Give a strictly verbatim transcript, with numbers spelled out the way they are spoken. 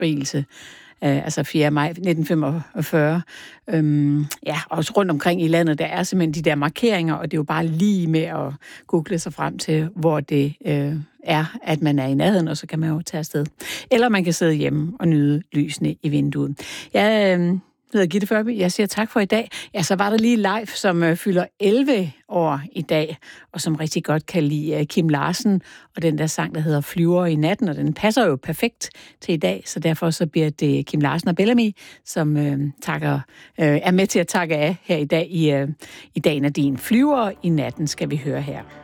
befrielse. Uh, altså fjerde maj nitten femogfyrre. Um, ja, også rundt omkring i landet, der er simpelthen de der markeringer, og det er jo bare lige med at google sig frem til, hvor det uh, er, at man er i nærheden, og så kan man jo tage afsted. Eller man kan sidde hjemme og nyde lysene i vinduet. Jeg uh, hedder Gitte Førby. Jeg siger tak for i dag. Ja, så var der lige live, som uh, fylder elleve år i dag, og som rigtig godt kan lide uh, Kim Larsen, og den der sang, der hedder Flyver i natten, og den passer jo perfekt til i dag, så derfor så bliver det Kim Larsen og Bellamy, som uh, takker, uh, er med til at takke af her i dag i, uh, i dagen af din. Flyver i natten skal vi høre her.